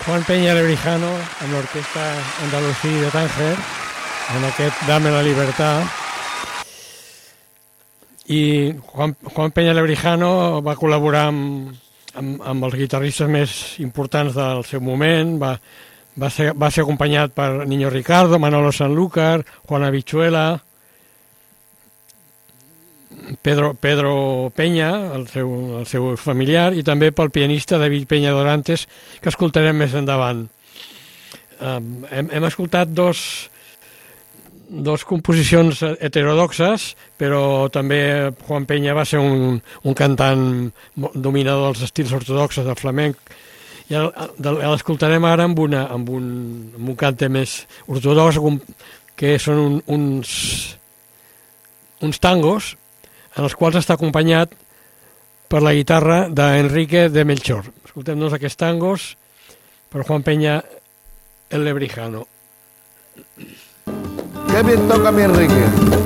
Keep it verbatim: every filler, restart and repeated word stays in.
Juan Peña Lebrijano amb l'orquestra andalusí de Tánger en aquest Dame la Libertad. I Juan, Juan Peña Lebrijano va col·laborar amb, amb, amb els guitarristes més importants del seu moment. Va, va, ser, va ser acompanyat per Niño Ricardo, Manolo Sanlúcar, Juan Habichuela, Pedro, Pedro Peña, el seu, el seu familiar, i també pel pianista David Peña Dorantes, que escoltarem més endavant. Um, hem, hem escoltat dos, dos composicions heterodoxes, però també Juan Peña va ser un, un cantant dominador dels estils ortodoxos del flamenc, i l'escoltarem ara amb, una, amb, un, amb un cante més ortodox, que són un, uns, uns tangos, en els quals està acompanyat per la guitarra d'Enrique de Melchor. Escoltem-nos aquests tangos per Juan Peña el Lebrijano. Qué bien toca mi Enrique.